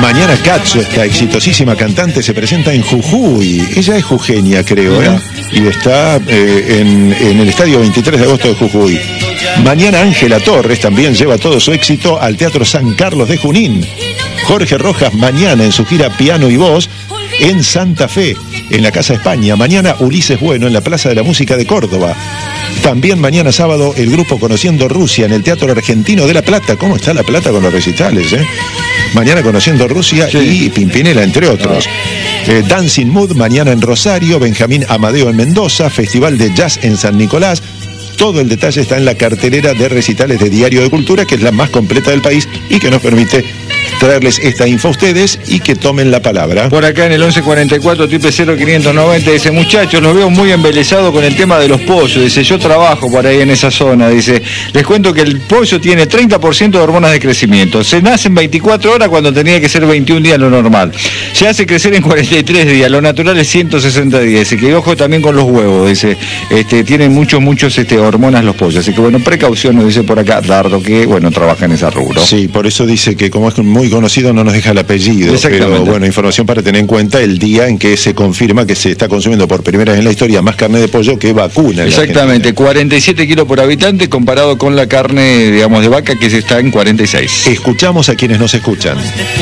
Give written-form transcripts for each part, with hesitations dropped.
Mañana Katsu, esta exitosísima cantante, se presenta en Jujuy. Ella es jujeña, creo, y está en el estadio 23 de agosto de Jujuy. Mañana Ángela Torres también lleva todo su éxito al Teatro San Carlos de Junín. Jorge Rojas mañana en su gira Piano y Voz en Santa Fe, en la Casa España. Mañana Ulises Bueno en la Plaza de la Música de Córdoba. También mañana sábado el grupo Conociendo Rusia en el Teatro Argentino de La Plata. ¿Cómo está La Plata con los recitales, Mañana Conociendo Rusia y Pimpinela, entre otros. Dancing Mood mañana en Rosario, Benjamín Amadeo en Mendoza, Festival de Jazz en San Nicolás. Todo el detalle está en la cartelera de recitales de Diario de Cultura, que es la más completa del país y que nos permite traerles esta info a ustedes y que tomen la palabra. Por acá en el 1144 triple 0590 dice: muchachos, los veo muy embelesados con el tema de los pollos. Dice: yo trabajo por ahí en esa zona. Dice: les cuento que el pollo tiene 30% de hormonas de crecimiento. Se nace en 24 horas cuando tenía que ser 21 días lo normal. Se hace crecer en 43 días, lo natural es 160 días. Dice que ojo también con los huevos. Dice, tienen muchos hormonas los pollos. Así que bueno, precaución, nos dice por acá Dardo, que bueno, trabaja en ese rubro. Sí, por eso dice que como es muy conocido no nos deja el apellido. Pero bueno, información para tener en cuenta el día en que se confirma que se está consumiendo por primera vez en la historia más carne de pollo que vacuna. Exactamente, 47 kilos por habitante comparado con la carne, digamos, de vaca, que se está en 46. Escuchamos a quienes nos escuchan.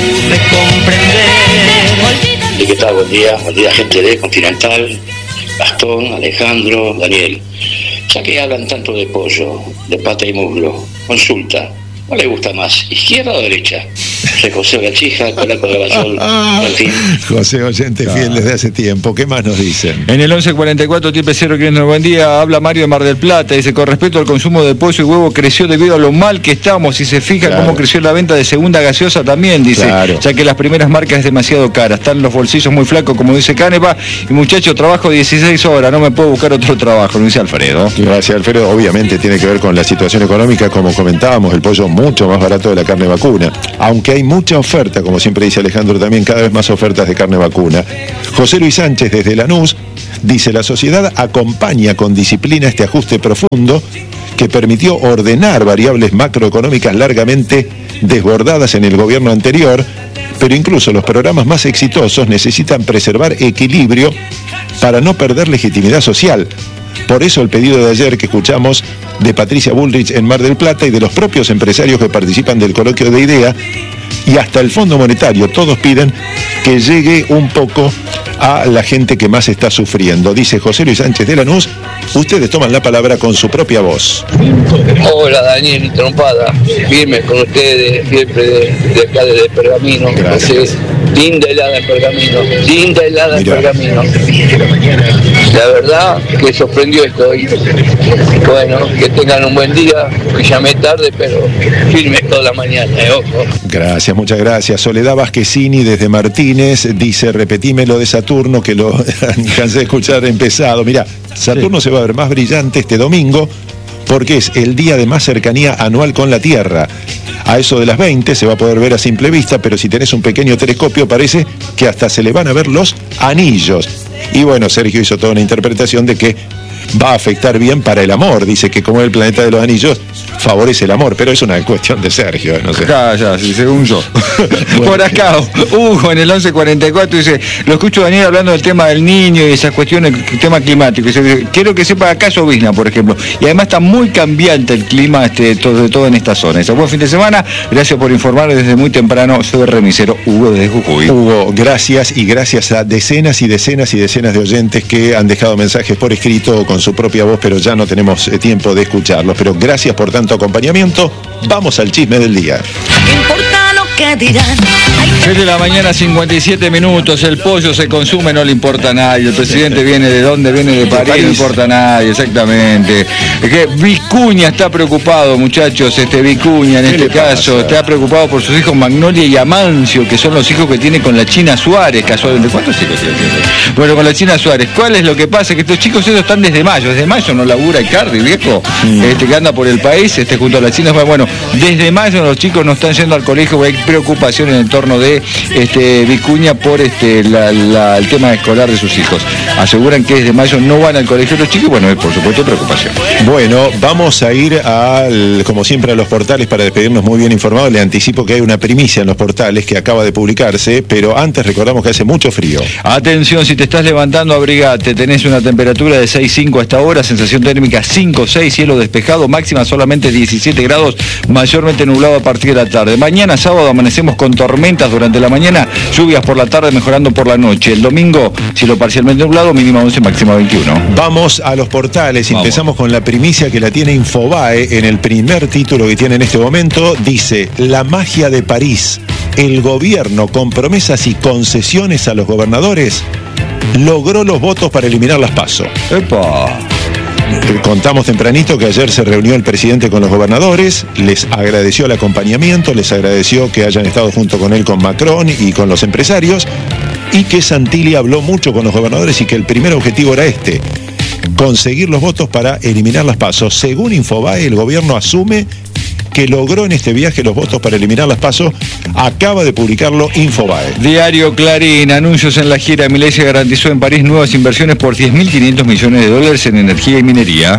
¿Y qué tal? Buen día gente de Continental, Gastón, Alejandro, Daniel. Ya que hablan tanto de pollo, de pata y muslo, consulta, ¿cuál le gusta más, izquierda o derecha? José Gachija, Colaco de Basol, Martín. José, oyente fiel desde hace tiempo. ¿Qué más nos dicen? En el 1144 triple 0590, buen día, habla Mario de Mar del Plata. Dice: con respecto al consumo de pollo y huevo, creció debido a lo mal que estamos. Si se fija cómo creció la venta de segunda gaseosa también, dice, ya que las primeras marcas es demasiado cara. Están los bolsillos muy flacos, como dice Canepa. Y muchacho, trabajo 16 horas, no me puedo buscar otro trabajo, lo dice Alfredo. Gracias, Alfredo. Obviamente tiene que ver con la situación económica, como comentábamos, el pollo mucho más barato de la carne vacuna. Aunque hay mucha oferta, como siempre dice Alejandro, también cada vez más ofertas de carne vacuna. José Luis Sánchez desde Lanús dice: la sociedad acompaña con disciplina este ajuste profundo que permitió ordenar variables macroeconómicas largamente desbordadas en el gobierno anterior, pero incluso los programas más exitosos necesitan preservar equilibrio para no perder legitimidad social. Por eso el pedido de ayer que escuchamos de Patricia Bullrich en Mar del Plata y de los propios empresarios que participan del coloquio de IDEA y hasta el Fondo Monetario, todos piden que llegue un poco a la gente que más está sufriendo. Dice José Luis Sánchez de Lanús, ustedes toman la palabra con su propia voz. Hola Daniel y Trompada, firme con ustedes, siempre de acá desde Pergamino. Gracias. Linda helada en Pergamino, linda helada en Pergamino. La verdad que sorprendió esto hoy. Bueno, que tengan un buen día, que llamé tarde, pero firme toda la mañana, ojo. Gracias, muchas gracias. Soledad Vasquezini desde Martínez dice: repetime lo de Saturno, que lo cansé de escuchar empezado. Mirá, Saturno se va a ver más brillante este domingo porque es el día de más cercanía anual con la Tierra. A eso de las 20 se va a poder ver a simple vista, pero si tenés un pequeño telescopio parece que hasta se le van a ver los anillos. Y bueno, Sergio hizo toda una interpretación de que va a afectar bien para el amor. Dice que como es el planeta de los anillos, favorece el amor, pero es una cuestión de Sergio, no sé. Ya, sí, según yo. Bueno, por acá, Hugo en el 1144 dice: lo escucho a Daniel hablando del tema del niño y esas cuestiones, el tema climático. Dice: quiero que sepa acá llovizna, por ejemplo. Y además está muy cambiante el clima, todo en esta zona. Buen fin de semana, gracias por informar desde muy temprano. Soy el remisero Hugo desde Jujuy. Hugo, gracias, y gracias a decenas y decenas y decenas de oyentes que han dejado mensajes por escrito con su propia voz, pero ya no tenemos tiempo de escucharlos. Pero gracias por tanto acompañamiento. Vamos al chisme del día. ¿Qué dirán? 6 de la mañana, 57 minutos. El pollo se consume, no le importa a nadie. El presidente viene de dónde, viene de París, no importa a nadie, exactamente. Es que Vicuña está preocupado, muchachos. Vicuña en este caso está preocupado por sus hijos Magnolia y Amancio, que son los hijos que tiene con la China Suárez, casualmente. ¿Cuántos hijos tiene? Bueno, con la China Suárez. ¿Cuál es lo que pasa? Que estos chicos ellos están desde mayo. Desde mayo no labura Icardi, viejo, que anda por el país, junto a la China Suárez. Bueno, desde mayo los chicos no están yendo al colegio, hay preocupación en el entorno de Vicuña por el tema escolar de sus hijos. Aseguran que desde mayo no van al colegio los chicos, bueno, es por supuesto preocupación. Bueno, vamos a ir como siempre a los portales para despedirnos muy bien informados. Le anticipo que hay una primicia en los portales que acaba de publicarse, pero antes recordamos que hace mucho frío. Atención, si te estás levantando, abrigate. Tenés una temperatura de 6,5 hasta ahora, sensación térmica 5,6, cielo despejado, máxima solamente 17 grados, mayormente nublado a partir de la tarde. Mañana sábado amanecemos con tormentas durante la mañana, lluvias por la tarde, mejorando por la noche. El domingo, cielo parcialmente nublado, mínima 11, máxima 21. Vamos a los portales. Empezamos con la primicia que la tiene Infobae en el primer título que tiene en este momento. Dice: la magia de París. El gobierno, con promesas y concesiones a los gobernadores, logró los votos para eliminar las PASO. ¡Epa! Contamos tempranito que ayer se reunió el presidente con los gobernadores, les agradeció el acompañamiento, les agradeció que hayan estado junto con él, con Macron y con los empresarios, y que Santilli habló mucho con los gobernadores y que el primer objetivo era conseguir los votos para eliminar las PASO. Según Infobae, el gobierno asume que logró en este viaje los votos para eliminar las PASO. Acaba de publicarlo Infobae. Diario Clarín, anuncios en la gira. Milei se garantizó en París nuevas inversiones por 10.500 millones de dólares en energía y minería.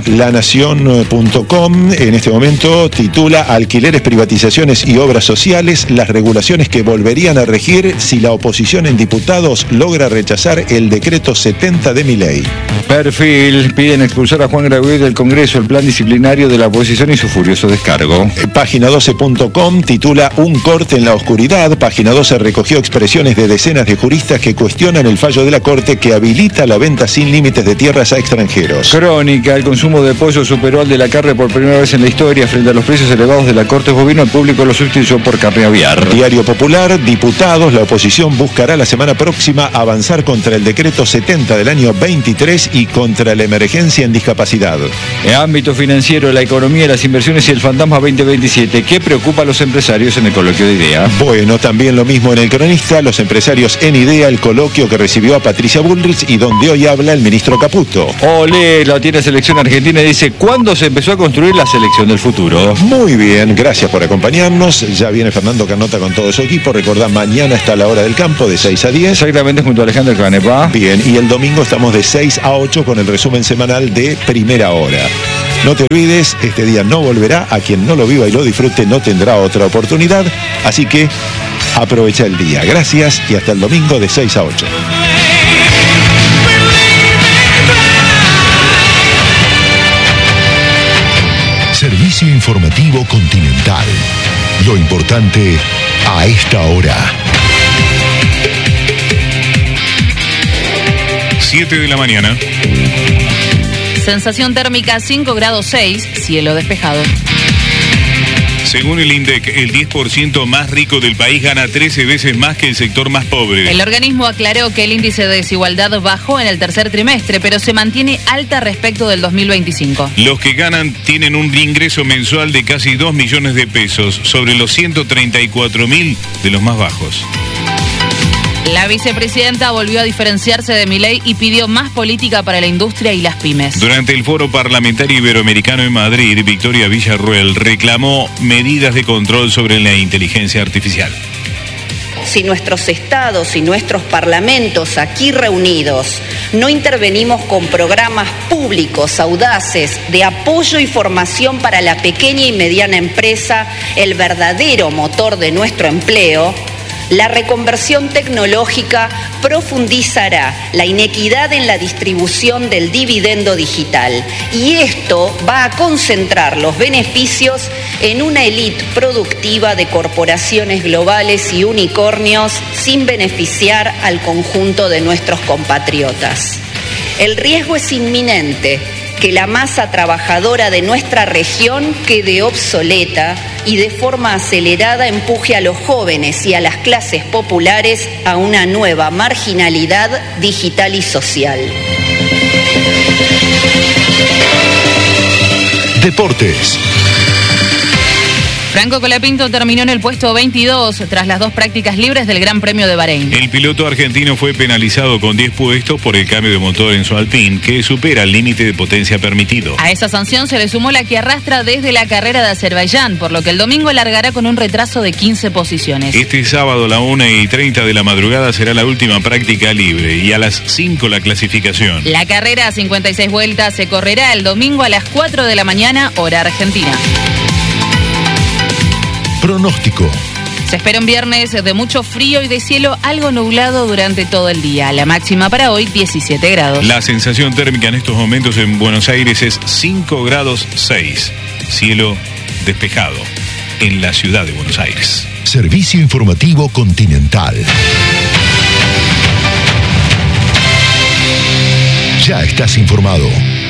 LaNación.com en este momento titula: alquileres, privatizaciones y obras sociales, las regulaciones que volverían a regir si la oposición en diputados logra rechazar el decreto 70 de Milei. Perfil, piden expulsar a Juan Grabois del Congreso, el plan disciplinario de la oposición y su furioso descargo. Página 12.com titula: un corte en la oscuridad. Página 12 recogió expresiones de decenas de juristas que cuestionan el fallo de la Corte que habilita la venta sin límites de tierras a extranjeros. Crónica, el consumo de pollo superó al de la carne por primera vez en la historia. Frente a los precios elevados de la Corte Bovino, el público lo sustituyó por carne aviar. Diario Popular, diputados, la oposición buscará la semana próxima avanzar contra el decreto 70 del año 23 y contra la emergencia en discapacidad. En ámbito financiero, la economía, las inversiones y el fantasma 2027. ¿Qué preocupa a los empresarios en el coloquio de IDEA? Bueno, también lo mismo en El Cronista, los empresarios en IDEA, el coloquio que recibió a Patricia Bullrich y donde hoy habla el ministro Caputo. Olé, la tiene selección argentina y dice: ¿cuándo se empezó a construir la selección del futuro? Muy bien, gracias por acompañarnos. Ya viene Fernando Carnota con todo su equipo. Recordá, mañana está la hora del campo de 6 a 10. Exactamente, junto a Alejandro Canepa. Bien, y el domingo estamos de 6 a 8 con el resumen semanal de Primera Hora. No te olvides, este día no volverá. A quien no lo viva y lo disfrute no tendrá otra oportunidad. Así que aprovecha el día. Gracias y hasta el domingo de 6 a 8. Servicio informativo Continental. Lo importante a esta hora. 7 de la mañana. Sensación térmica 5 grados 6, cielo despejado. Según el INDEC, el 10% más rico del país gana 13 veces más que el sector más pobre. El organismo aclaró que el índice de desigualdad bajó en el tercer trimestre, pero se mantiene alta respecto del 2025. Los que ganan tienen un ingreso mensual de casi 2 millones de pesos, sobre los 134.000 de los más bajos. La vicepresidenta volvió a diferenciarse de Milei y pidió más política para la industria y las pymes. Durante el foro parlamentario iberoamericano en Madrid, Victoria Villarruel reclamó medidas de control sobre la inteligencia artificial. Si nuestros estados y nuestros parlamentos aquí reunidos no intervenimos con programas públicos audaces de apoyo y formación para la pequeña y mediana empresa, el verdadero motor de nuestro empleo, la reconversión tecnológica profundizará la inequidad en la distribución del dividendo digital y esto va a concentrar los beneficios en una élite productiva de corporaciones globales y unicornios sin beneficiar al conjunto de nuestros compatriotas. El riesgo es inminente que la masa trabajadora de nuestra región quede obsoleta y de forma acelerada empuje a los jóvenes y a las clases populares a una nueva marginalidad digital y social. Deportes. Franco Colapinto terminó en el puesto 22 tras las 2 prácticas libres del Gran Premio de Bahrein. El piloto argentino fue penalizado con 10 puestos por el cambio de motor en su Alpine, que supera el límite de potencia permitido. A esa sanción se le sumó la que arrastra desde la carrera de Azerbaiyán, por lo que el domingo largará con un retraso de 15 posiciones. Este sábado a la 1:30 de la madrugada será la última práctica libre y a las 5 la clasificación. La carrera a 56 vueltas se correrá el domingo a las 4 de la mañana, hora argentina. Pronóstico. Se espera un viernes de mucho frío y de cielo algo nublado durante todo el día. La máxima para hoy, 17 grados. La sensación térmica en estos momentos en Buenos Aires es 5 grados 6. Cielo despejado en la ciudad de Buenos Aires. Servicio informativo Continental. Ya estás informado.